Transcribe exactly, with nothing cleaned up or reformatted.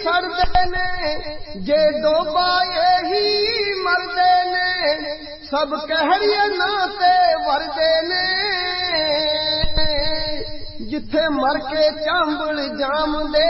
सड़दे ने, जे डोबाए ही मरदे ने, सब कहरिए नाते वरदे ने। जिथे मर के चांबड़ जाम दे